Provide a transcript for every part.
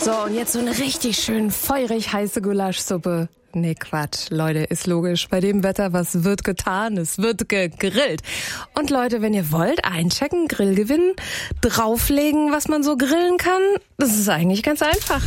So, und jetzt so eine richtig schön feurig heiße Gulaschsuppe. Nee, Quatsch, Leute, ist logisch. Bei dem Wetter, was wird getan? Es wird gegrillt. Und Leute, wenn ihr wollt, einchecken, Grill gewinnen, drauflegen, was man so grillen kann, das ist eigentlich ganz einfach.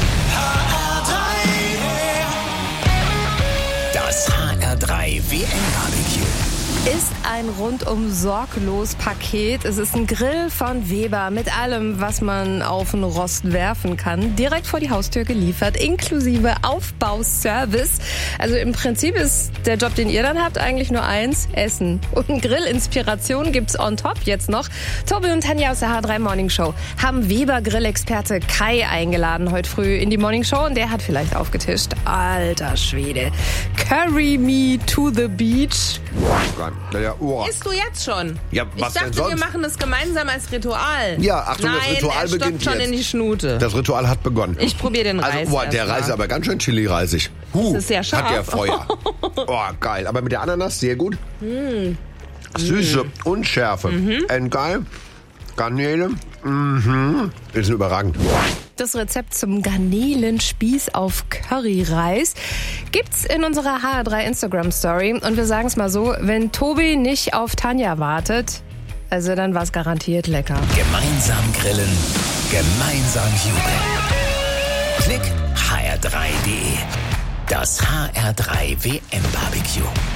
Das HR3 WM-Barbecue Ist ein rundum sorglos Paket. Es ist ein Grill von Weber mit allem, was man auf den Rost werfen kann. Direkt vor die Haustür geliefert, inklusive Aufbauservice. Also im Prinzip ist der Job, den ihr dann habt, eigentlich nur eins: Essen. Und Grillinspiration gibt's on top jetzt noch. Tobi und Tanja aus der H3 Morning Show haben Weber-Grillexperte Kai eingeladen heute früh in die Morning Show. Und der hat vielleicht aufgetischt. Alter Schwede. Curry me to the beach. Isst du jetzt schon? Ja, was ich dachte, denn sonst? wir machen das gemeinsam als Ritual. Ja, Achtung, Nein, das Ritual er stopft beginnt schon jetzt. in die Schnute. Das Ritual hat begonnen. Ich probiere den Reis. Also, der erst Reis mal. ist aber ganz schön chili-reisig. Das ist sehr scharf. Hat der Feuer. Oh, geil. Aber mit der Ananas sehr gut. Süße und Schärfe. Geil. Garnele. Ist überragend. Das Rezept zum Garnelenspieß auf Curryreis gibt's in unserer HR3 Instagram Story. Und wir sagen es mal so, wenn Tobi nicht auf Tanja wartet, also dann war's garantiert lecker. Gemeinsam grillen, gemeinsam jubeln. Klick hr3.de. Das HR3 WM-Barbecue.